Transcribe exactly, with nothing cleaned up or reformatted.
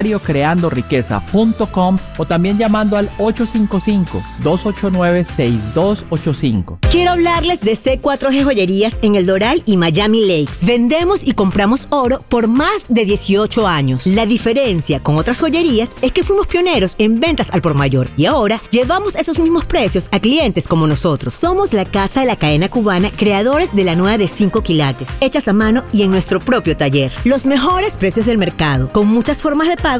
seminario creando riqueza punto com o también llamando al ocho cinco cinco, dos ocho nueve, seis dos ocho cinco. Quiero hablarles de C cuatro G Joyerías en El Doral y Miami Lakes. Vendemos y compramos oro por más de dieciocho años. La diferencia con otras joyerías es que fuimos pioneros en ventas al por mayor y ahora llevamos esos mismos precios a clientes como nosotros. Somos la casa de la cadena cubana, creadores de la nueva de cinco quilates, hechas a mano y en nuestro propio taller. Los mejores precios del mercado, con muchas formas de pago